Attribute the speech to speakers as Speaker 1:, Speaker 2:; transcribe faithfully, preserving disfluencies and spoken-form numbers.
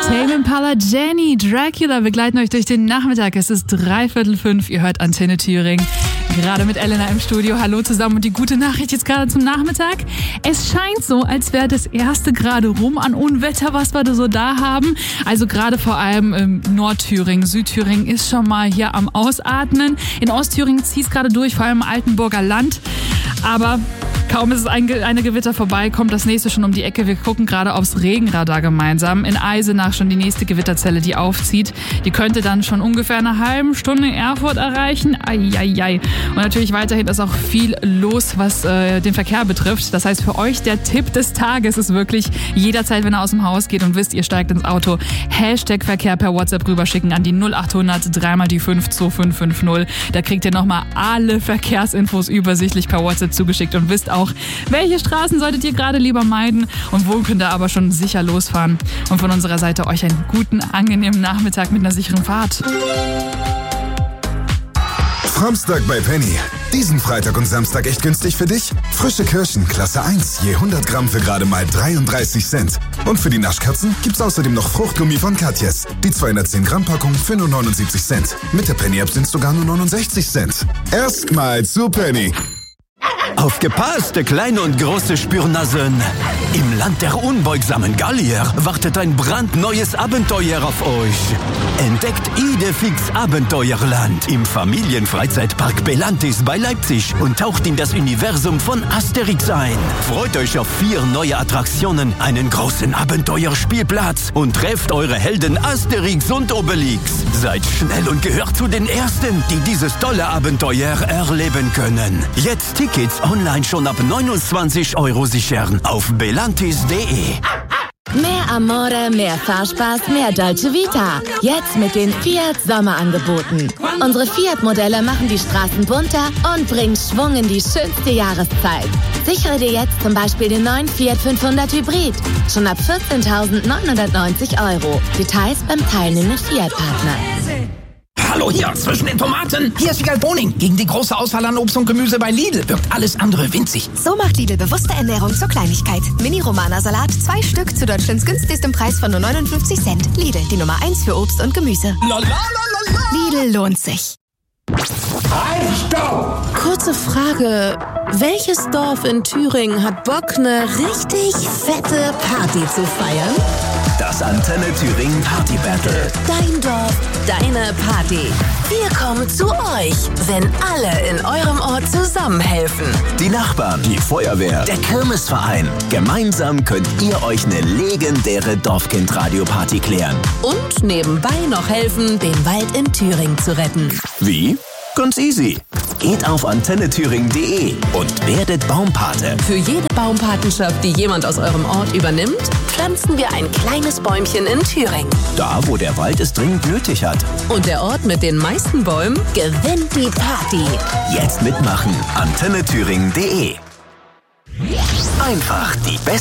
Speaker 1: Tame Impala, Jenny, Dracula begleiten euch durch den Nachmittag. Es ist dreiviertel fünf. Ihr hört Antenne Thüringen. Gerade mit Elena im Studio. Hallo zusammen und die gute Nachricht jetzt gerade zum Nachmittag. Es scheint so, als wäre das erste gerade rum an Unwetter, was wir da so da haben. Also gerade vor allem im Nordthüringen, Südthüringen ist schon mal hier am Ausatmen. In Ostthüringen zieht es gerade durch, vor allem im Altenburger Land. Aber kaum ist es ein, eine Gewitter vorbei, kommt das nächste schon um die Ecke. Wir gucken gerade aufs Regenradar gemeinsam. In Eisenach schon die nächste Gewitterzelle, die aufzieht. Die könnte dann schon ungefähr eine halbe Stunde Erfurt erreichen. Eieiei. Und natürlich weiterhin ist auch viel los, was äh, den Verkehr betrifft. Das heißt, für euch der Tipp des Tages ist wirklich jederzeit, wenn ihr aus dem Haus geht und wisst, ihr steigt ins Auto, Hashtag Verkehr per WhatsApp rüberschicken an die null achthundert dreimal die fünf zwei fünf fünf null. Da kriegt ihr nochmal alle Verkehrsinfos übersichtlich per WhatsApp zugeschickt und wisst auch, welche Straßen solltet ihr gerade lieber meiden und wo könnt ihr aber schon sicher losfahren. Und von unserer Seite euch einen guten, angenehmen Nachmittag mit einer sicheren Fahrt.
Speaker 2: Samstag bei Penny. Diesen Freitag und Samstag echt günstig für dich? Frische Kirschen, Klasse eins, je hundert Gramm für gerade mal dreiunddreißig Cent. Und für die Naschkatzen gibt's außerdem noch Fruchtgummi von Katjes. Die zweihundertzehn Gramm Packung für nur neunundsiebzig Cent. Mit der Penny-App sind's sogar nur neunundsechzig Cent. Erstmal zu Penny.
Speaker 3: Aufgepasst, kleine und große Spürnasen. Im Land der unbeugsamen Gallier wartet ein brandneues Abenteuer auf euch. Entdeckt Idefix Abenteuerland im Familienfreizeitpark Belantis bei Leipzig und taucht in das Universum von Asterix ein. Freut euch auf vier neue Attraktionen, einen großen Abenteuerspielplatz und trefft eure Helden Asterix und Obelix. Seid schnell und gehört zu den Ersten, die dieses tolle Abenteuer erleben können. Jetzt Tickets online schon ab neunundzwanzig Euro sichern auf belantis punkt de.
Speaker 4: Mehr Amore, mehr Fahrspaß, mehr Dolce Vita. Jetzt mit den Fiat Sommerangeboten. Unsere Fiat-Modelle machen die Straßen bunter und bringen Schwung in die schönste Jahreszeit. Sichere dir jetzt zum Beispiel den neuen Fiat fünfhundert Hybrid. Schon ab vierzehntausendneunhundertneunzig Euro. Details beim teilnehmenden Fiat-Partner.
Speaker 5: Hallo hier, zwischen den Tomaten. Hier ist Wiegald Boning. Gegen die große Auswahl an Obst und Gemüse bei Lidl wirkt alles andere winzig.
Speaker 6: So macht Lidl bewusste Ernährung zur Kleinigkeit. Mini-Romana-Salat, zwei Stück zu Deutschlands günstigstem Preis von nur neunundfünfzig Cent. Lidl, die Nummer eins für Obst und Gemüse.
Speaker 5: La, la, la, la, la.
Speaker 6: Lidl lohnt sich.
Speaker 5: Halt, stopp!
Speaker 7: Kurze Frage. Welches Dorf in Thüringen hat Bock, eine richtig fette Party zu feiern?
Speaker 3: Das Antenne Thüringen Party Battle.
Speaker 7: Dein Dorf, deine Party. Wir kommen zu euch, wenn alle in eurem Ort zusammenhelfen.
Speaker 3: Die Nachbarn, die Feuerwehr, der Kirmesverein. Gemeinsam könnt ihr euch eine legendäre Dorfkind-Radio-Party klären.
Speaker 7: Und nebenbei noch helfen, den Wald in Thüringen zu retten.
Speaker 3: Wie? Ganz easy. Geht auf antenne thüringen punkt de und werdet Baumpate.
Speaker 7: Für jede Baumpatenschaft, die jemand aus eurem Ort übernimmt, pflanzen wir ein kleines Bäumchen in Thüringen.
Speaker 3: Da, wo der Wald es dringend nötig hat.
Speaker 7: Und der Ort mit den meisten Bäumen gewinnt die Party.
Speaker 3: Jetzt mitmachen. antenne thüringen punkt de. Einfach die beste